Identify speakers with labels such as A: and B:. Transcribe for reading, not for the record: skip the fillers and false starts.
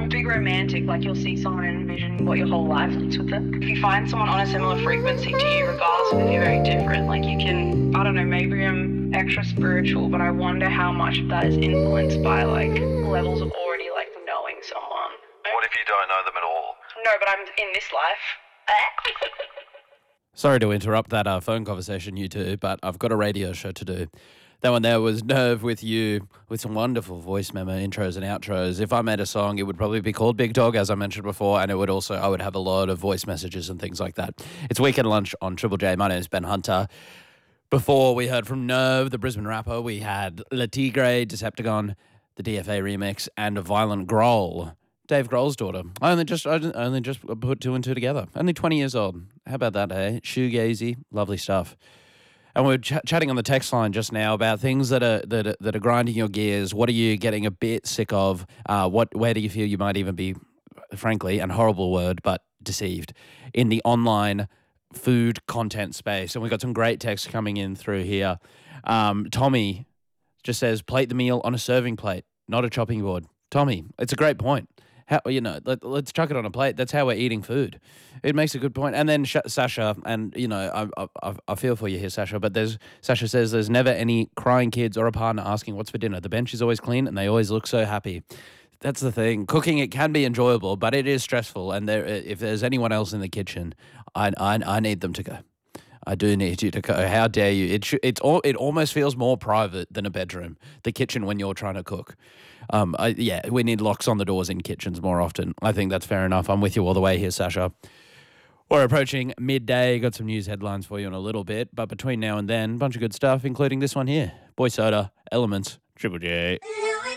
A: I'm a big romantic, like you'll see someone and envision what your whole life looks with them. If you find someone on a similar frequency to you, regardless of if you're very different, like you can, I don't know, maybe I'm extra spiritual, but I wonder how much of that is influenced by like levels of already like knowing someone.
B: What if you don't know them at all?
A: No, but I'm in this life.
C: Sorry to interrupt that phone conversation, you two, but I've got a radio show to do. That one there was Nerve with you, with some wonderful voice memo intros and outros. If I made a song, it would probably be called Big Dog, as I mentioned before, and it would also, I would have a lot of voice messages and things like that. It's Weekend Lunch on Triple J. My name is Ben Hunter. Before we heard from Nerve, the Brisbane rapper, we had Le Tigre, Decepticon, the DFA remix, and a Violent Grohl, Dave Grohl's daughter. I only just put two and two together. Only 20 years old. How about that, hey? Shoegazy, lovely stuff. And we were chatting on the text line just now about things that are grinding your gears. What are you getting a bit sick of? Where do you feel you might even be, frankly, and horrible word, but deceived in the online food content space? And we've got some great texts coming in through here. Tommy just says, plate the meal on a serving plate, not a chopping board. Tommy, it's a great point. Let's chuck it on a plate. That's how we're eating food. It makes a good point. And then Sasha, and I feel for you here, Sasha. But Sasha says there's never any crying kids or a partner asking what's for dinner. The bench is always clean, and they always look so happy. That's the thing. Cooking, it can be enjoyable, but it is stressful. And if there's anyone else in the kitchen, I need them to go. I do need you to go. How dare you? It almost feels more private than a bedroom, the kitchen, when you're trying to cook. We need locks on the doors in kitchens more often. I think that's fair enough. I'm with you all the way here, Sasha. We're approaching midday. Got some news headlines for you in a little bit, but between now and then, a bunch of good stuff, including this one here. Boy Soda, Elements, Triple J.